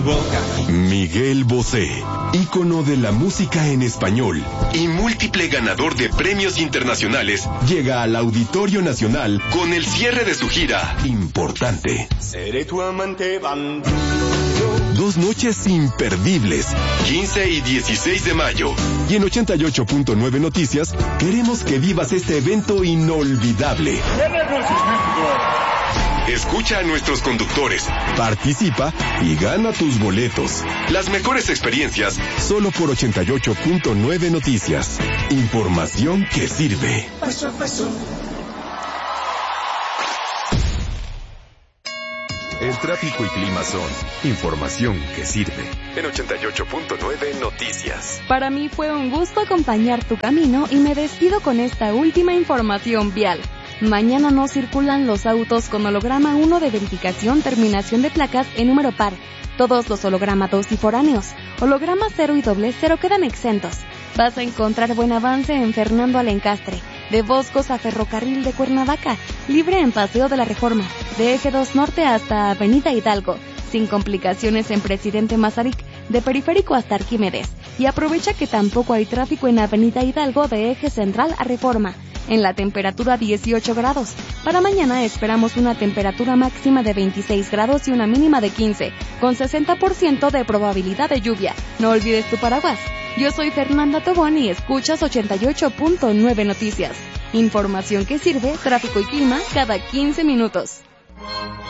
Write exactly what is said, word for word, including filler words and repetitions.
boca. Miguel Bosé, ícono de la música en español y múltiple ganador de premios internacionales, llega al Auditorio Nacional con el cierre de su gira Importante. Seré tu amante bandido. Dos noches imperdibles, quince y dieciséis de mayo. Y en ochenta y ocho punto nueve Noticias, queremos que vivas este evento inolvidable. Escucha a nuestros conductores, participa y gana tus boletos. Las mejores experiencias, solo por ochenta y ocho punto nueve Noticias. Información que sirve. Paso a paso. El tráfico y clima son información que sirve. En ochenta y ocho punto nueve Noticias. Para mí fue un gusto acompañar tu camino y me despido con esta última información vial. Mañana no circulan los autos con holograma uno de verificación, terminación de placas en número par. Todos los hologramas dos y foráneos, holograma cero y doble cero quedan exentos. Vas a encontrar buen avance en Fernando Alencastre, de Boscos a Ferrocarril de Cuernavaca, libre en Paseo de la Reforma, de Eje dos Norte hasta Avenida Hidalgo, sin complicaciones en Presidente Mazarik, de Periférico hasta Arquímedes. Y aprovecha que tampoco hay tráfico en Avenida Hidalgo de Eje Central a Reforma, en la temperatura dieciocho grados. Para mañana esperamos una temperatura máxima de veintiséis grados y una mínima de quince, con sesenta por ciento de probabilidad de lluvia. No olvides tu paraguas. Yo soy Fernanda Tobón y escuchas ochenta y ocho punto nueve Noticias. Información que sirve, tráfico y clima cada quince minutos.